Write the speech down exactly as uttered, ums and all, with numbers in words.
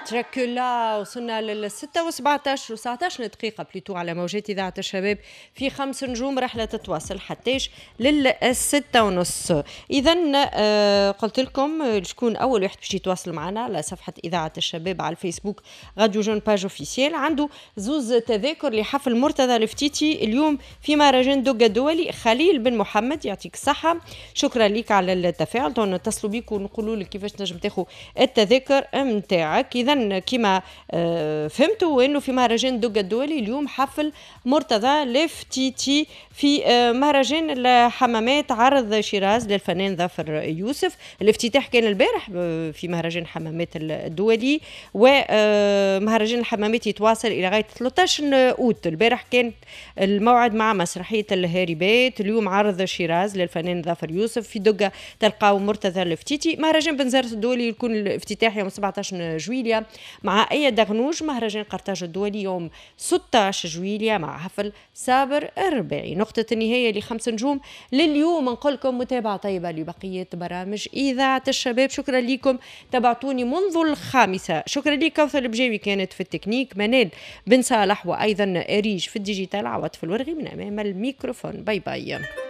دراكولا وصلنا لل ستة وسبعطاش وتسعطاش دقيقة بليتو على موجات إذاعة الشباب في خمس نجوم رحلة تتواصل حتىش للستة ونص. إذا آه قلت لكم شكون أول واحد باش يتواصل معنا على صفحة إذاعة الشباب على الفيسبوك راديو جون باج اوفيسيال عنده زوز تذاكر لحفل مرتضى الفتيتي اليوم في مهرجان دوغا الدولي. خليل بن محمد يعطيك الصحة، شكرا لك على التفاعل. نتصلوا بيك ونقولوا لك كيفاش تنجم تاخذ التذاكر نتاعك. اذا كما فهمتوا انه في مهرجان دوغا الدولي اليوم حفل مرتضى الفتيتي في مهرجان الحمامات عرض شيراز للفنان ظافر يوسف. الافتتاح كان البارح في مهرجان حمامات الدولي، ومهرجان الحمامات يتواصل الى غايه ثلاثة عشر اوت. البارح كان الموعد مع مسرحيه الهاربات، اليوم عرض شيراز للفنان ظافر يوسف. في دوغا تلقاو مرتضى الفتيتي. مهرجان بنزرت الدولي يكون الافتتاح يوم سبعطاش جويليا مع اي دغنوج. مهرجان قرطاج الدولي يوم ستة عشر جويليا مع حفل صابر الرباعي. نقطة النهاية لخمس نجوم لليوم. نقول لكم متابعة طيبة لبقية برامج إذاعة الشباب. شكرا لكم، تابعتوني منذ الخامسة. شكرا لك كوثر البجاوي كانت في التكنيك، منال بن صالح وأيضا ريج في الديجيتال، عوض في الورغي من أمام الميكروفون. باي باي.